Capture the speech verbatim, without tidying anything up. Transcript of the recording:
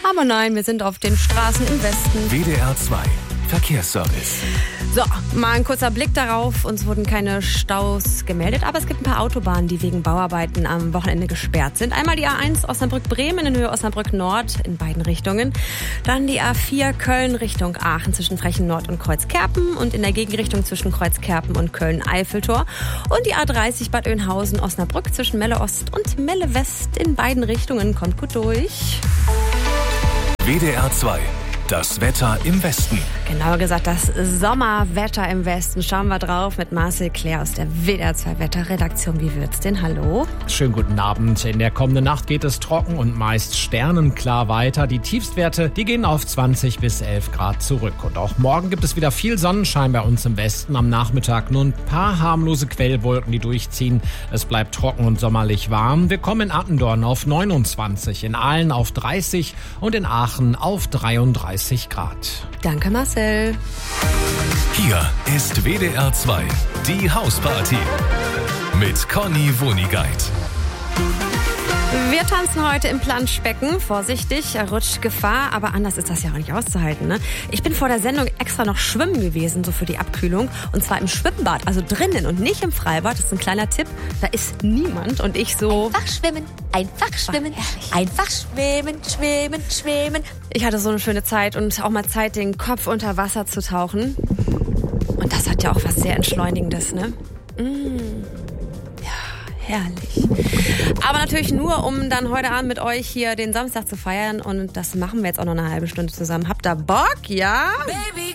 Aber nein, wir sind auf den Straßen im Westen. W D R zwei Verkehrsservice. So, mal ein kurzer Blick darauf. Uns wurden keine Staus gemeldet, aber es gibt ein paar Autobahnen, die wegen Bauarbeiten am Wochenende gesperrt sind. Einmal die A eins Osnabrück-Bremen in Höhe Osnabrück-Nord in beiden Richtungen. Dann die A vier Köln Richtung Aachen zwischen Frechen-Nord und Kreuzkerpen und in der Gegenrichtung zwischen Kreuzkerpen und Köln-Eiffeltor. Und die A dreißig Bad Oeynhausen-Osnabrück zwischen Melle-Ost und Melle-West in beiden Richtungen. Kommt gut durch. W D R zwei. Das Wetter im Westen. Genauer gesagt, das Sommerwetter im Westen. Schauen wir drauf mit Marcel Claire aus der W D R zwei Wetterredaktion. Wie wird's denn? Hallo? Schönen guten Abend. In der kommenden Nacht geht es trocken und meist sternenklar weiter. Die Tiefstwerte, die gehen auf zwanzig bis elf Grad zurück. Und auch morgen gibt es wieder viel Sonnenschein bei uns im Westen. Am Nachmittag nur ein paar harmlose Quellwolken, die durchziehen. Es bleibt trocken und sommerlich warm. Wir kommen in Attendorn auf neunundzwanzig, in Aalen auf dreißig und in Aachen auf dreiunddreißig Grad. Danke, Marcel. Hier ist W D R zwei, die Hausparty mit Conny Wunigeit. Wir tanzen heute im Planschbecken. Vorsichtig, Rutschgefahr, aber anders ist das ja auch nicht auszuhalten, ne? Ich bin vor der Sendung extra noch schwimmen gewesen, so für die Abkühlung. Und zwar im Schwimmbad, also drinnen und nicht im Freibad. Das ist ein kleiner Tipp. Da ist niemand und ich so... Einfach schwimmen, einfach schwimmen, einfach schwimmen, schwimmen, schwimmen. Ich hatte so eine schöne Zeit und auch mal Zeit, den Kopf unter Wasser zu tauchen. Und das hat ja auch was sehr Entschleunigendes, ne? Mmh. Herrlich. Aber natürlich nur, um dann heute Abend mit euch hier den Samstag zu feiern. Und das machen wir jetzt auch noch eine halbe Stunde zusammen. Habt ihr Bock? Ja? Baby,